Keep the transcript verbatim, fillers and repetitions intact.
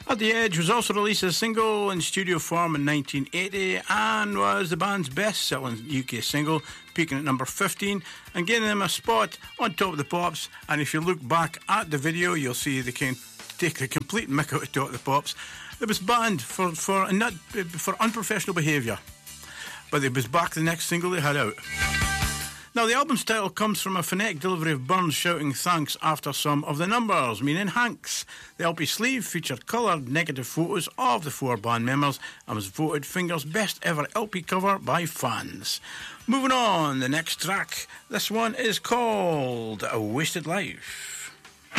At the Edge was also released as a single in studio form in nineteen eighty and was the band's best-selling U K single, peaking at number fifteen and gaining them a spot on Top of the Pops. And if you look back at the video, you'll see they can take the complete mick out of Top of the Pops. It was banned for for not for unprofessional behaviour, but it was back the next single they had out. Now, the album's title comes from a phonetic delivery of Burns shouting thanks after some of the numbers, meaning Hanks. The L P sleeve featured coloured negative photos of the four band members and was voted Finger's best ever L P cover by fans. Moving on, the next track. This one is called A Wasted Life.